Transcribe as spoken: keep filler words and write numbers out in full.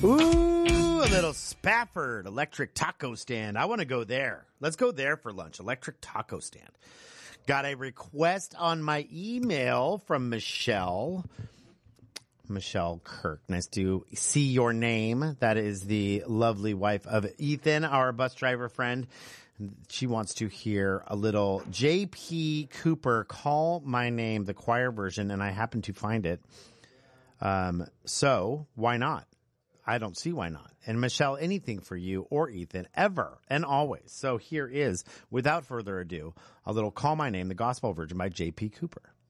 Ooh, a little Spafford electric taco stand. I want to go there. Let's go there for lunch. Electric taco stand. Got a request on my email from Michelle. Michelle Kirk. Nice to see your name. That is the lovely wife of Ethan, our bus driver friend. She wants to hear a little J P Cooper, Call My Name, the choir version, and I happen to find it. Um, so why not? I don't see why not. And Michelle, anything for you or Ethan, ever and always. So here is, without further ado, a little Call My Name, the gospel version by J P Cooper.